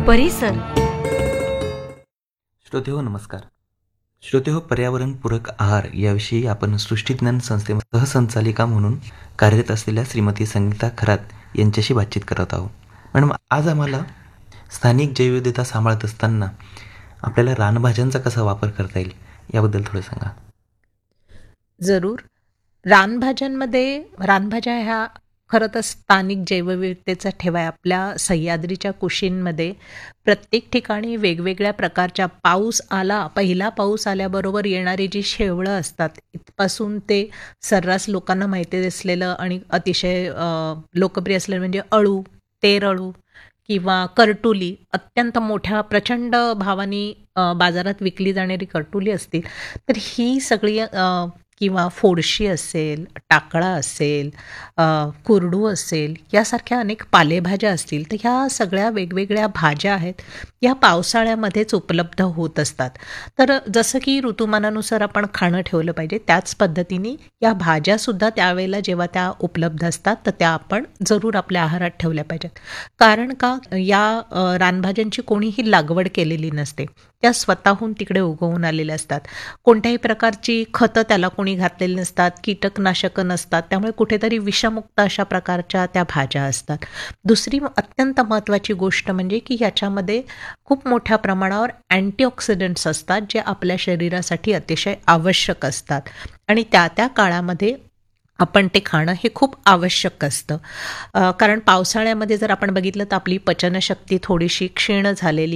परिसर. श्रोतेहो नमस्कार. श्रोतेहो, पर्यावरणपूरक आहार याविषयी आपण सृष्टीज्ञान संस्थेमध्ये सहसंचालिका म्हणून कार्यरत असलेल्या श्रीमती संगीता खरात यांच्याशी बातचीत करत आहोत. मॅडम, आज आम्हाला स्थानिक जैवविविधता सांभाळत असताना आपल्याला रानभाज्यांचा कसा वापर करता येईल याबद्दल थोडं सांगा. जरूर. रानभाज्या ह्या खरं तर स्थानिक जैवविविधतेचा ठेवा आहे. आपल्या सह्याद्रीच्या कुशींमध्ये प्रत्येक ठिकाणी वेगवेगळ्या प्रकारच्या पहिला पाऊस आल्याबरोबर येणारी जी शेवळं असतात, इथपासून ते सर्रास लोकांना माहिती असलेलं आणि अतिशय लोकप्रिय असलेलं म्हणजे अळू, तेरअळू किंवा करटुली, अत्यंत मोठ्या प्रचंड भावानी बाजारात विकली जाणारी करटुली असतील, तर ही सगळी किंवा फोडशी असेल, टाकळा असेल, कुरडू असेल, यासारख्या अनेक पालेभाज्या असतील, तर ह्या सगळ्या वेगवेगळ्या भाज्या आहेत, या पावसाळ्यामध्येच उपलब्ध होत असतात. तर जसं की ऋतुमानानुसार आपण खाणं ठेवलं पाहिजे, त्याच पद्धतीने या भाज्यासुद्धा त्यावेळेला जेव्हा त्या उपलब्ध असतात तर त्या आपण जरूर आपल्या आहारात ठेवल्या पाहिजेत. कारण का, या रानभाज्यांची कोणीही लागवड केलेली नसते. त्या स्वतःहून तिकडे उगवून आलेल्या असतात. कोणत्याही प्रकारची खतं त्याला कोणी घातलेली नसतात, कीटकनाशकं नसतात, त्यामुळे कुठेतरी विषमुक्त अशा प्रकारच्या त्या भाज्या असतात. दुसरी अत्यंत महत्त्वाची गोष्ट म्हणजे की याच्यामध्ये खूप मोठ्या प्रमाणावर अँटीऑक्सिडंट्स असतात, जे आपल्या शरीरासाठी अतिशय आवश्यक असतात आणि त्या काळामध्ये आपण ते खाणं हे खूप आवश्यक असतं. कारण पावसाळ्यामध्ये जर आपण बघितलं तर आपली पचनशक्ती थोडीशी क्षीण झालेली